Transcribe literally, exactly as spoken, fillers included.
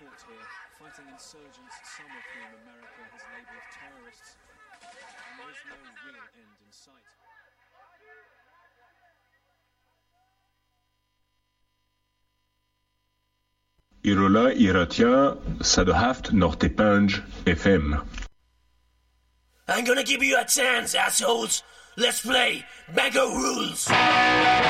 caught here, fighting insurgents, some of whom America has labelled terrorists, and there is no real end in sight. ایرولا ایراتیا صد و هفت نقطه پنج اف ام. I'm gonna give you a chance, assholes. Let's play Bango Rules.